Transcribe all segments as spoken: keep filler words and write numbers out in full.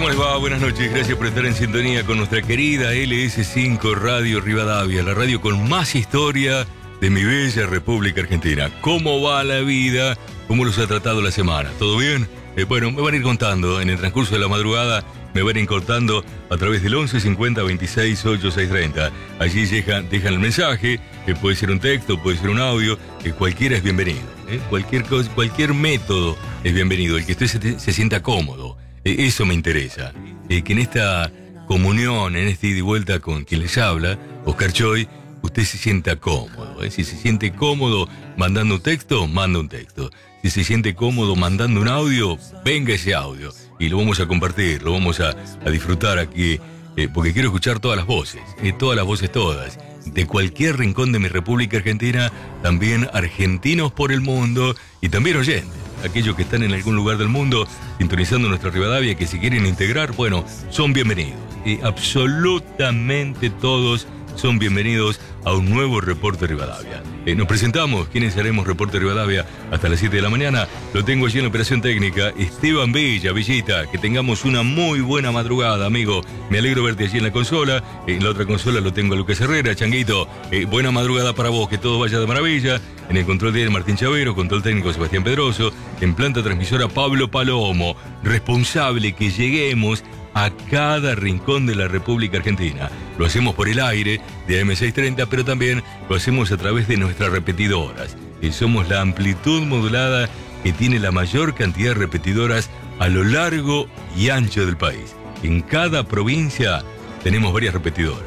¿Cómo les va? Buenas noches, gracias por estar en sintonía con nuestra querida L S cinco Radio Rivadavia, la radio con más historia de mi bella República Argentina. ¿Cómo va la vida? ¿Cómo los ha tratado la semana? ¿Todo bien? Eh, bueno, me van a ir contando en el transcurso de la madrugada, me van a ir contando a través del once cincuenta veintiséis ochenta y seis treinta. Allí dejan, dejan el mensaje, que puede ser un texto, puede ser un audio, que cualquiera es bienvenido. ¿eh? Cualquier cosa, cualquier método es bienvenido, el que usted se, se sienta cómodo. Eh, eso me interesa, eh, que en esta comunión, en este ida y vuelta con quien les habla, Oscar Choy, usted se sienta cómodo. ¿eh? Si se siente cómodo mandando un texto, manda un texto. Si se siente cómodo mandando un audio, venga ese audio. Y lo vamos a compartir, lo vamos a, a disfrutar aquí, eh, porque quiero escuchar todas las voces, eh, todas las voces todas, de cualquier rincón de mi República Argentina, también argentinos por el mundo y también oyentes, aquellos que están en algún lugar del mundo sintonizando nuestra Rivadavia, que si quieren integrar, bueno, son bienvenidos. Eh, absolutamente todos son bienvenidos a un nuevo Reporte Rivadavia. Eh, nos presentamos, quienes haremos Reporte Rivadavia hasta las siete de la mañana. Lo tengo allí en la operación técnica, Esteban Villa, Villita. Que tengamos una muy buena madrugada, amigo. Me alegro verte allí en la consola. Eh, en la otra consola lo tengo a Lucas Herrera. Changuito, eh, buena madrugada para vos, que todo vaya de maravilla. En el control de Martín Chavero, control técnico Sebastián Pedroso. En planta transmisora Pablo Palomo, responsable que lleguemos a cada rincón de la República Argentina. Lo hacemos por el aire de A M seiscientos treinta, pero también lo hacemos a través de nuestras repetidoras. Y somos la amplitud modulada que tiene la mayor cantidad de repetidoras a lo largo y ancho del país. En cada provincia tenemos varias repetidoras.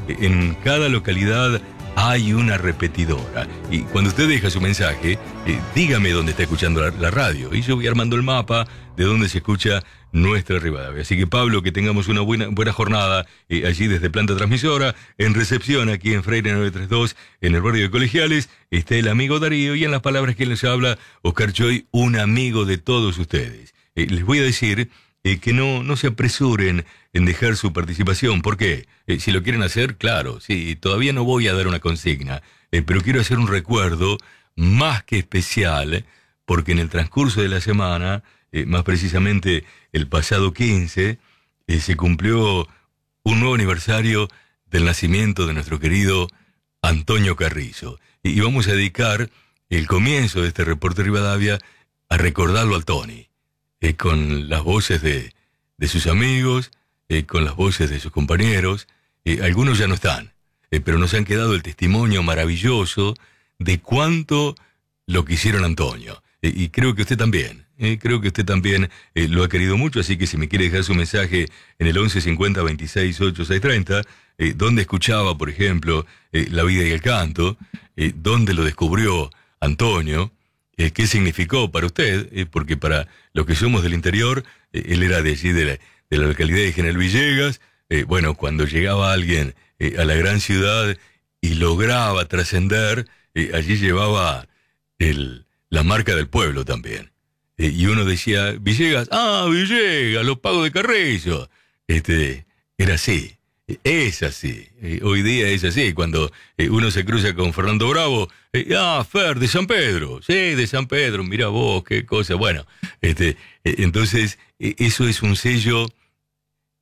En cada localidad hay una repetidora. Y cuando usted deja su mensaje, eh, dígame dónde está escuchando la, la radio. Y yo voy armando el mapa de dónde se escucha nuestra Rivadavia. Así que, Pablo, que tengamos una buena, buena jornada eh, allí desde planta transmisora. En recepción, aquí en Freire nueve treinta y dos, en el barrio de Colegiales, está el amigo Darío. Y en las palabras que les habla, Oscar Choy, un amigo de todos ustedes. Eh, les voy a decir eh, que no, no se apresuren en dejar su participación. ¿Por qué? Eh, si lo quieren hacer, claro, sí, todavía no voy a dar una consigna, eh, pero quiero hacer un recuerdo más que especial, eh, porque en el transcurso de la semana, eh, más precisamente el pasado quince, eh, se cumplió un nuevo aniversario del nacimiento de nuestro querido Antonio Carrizo. Y, y vamos a dedicar el comienzo de este Reporte Rivadavia a recordarlo al Tony, eh, con las voces de, de sus amigos, Eh, con las voces de sus compañeros. Eh, algunos ya no están, eh, pero nos han quedado el testimonio maravilloso de cuánto lo quisieron Antonio. Eh, y creo que usted también, eh, creo que usted también eh, lo ha querido mucho, así que si me quiere dejar su mensaje en el once cincuenta veintiséis ochenta y seis treinta, eh, donde escuchaba, por ejemplo, eh, La vida y el canto, eh, donde lo descubrió Antonio, eh, qué significó para usted, eh, porque para los que somos del interior, eh, él era de allí de la de la localidad de General Villegas. Eh, bueno, cuando llegaba alguien eh, a la gran ciudad y lograba trascender, eh, allí llevaba el, la marca del pueblo también. Eh, y uno decía, Villegas, ah, Villegas, los pagos de Carrizo. Este, era así, es así. Eh, hoy día es así, cuando eh, uno se cruza con Fernando Bravo, eh, ah, Fer, de San Pedro, sí, de San Pedro, mira vos, qué cosa. Bueno, este, eh, entonces, eh, eso es un sello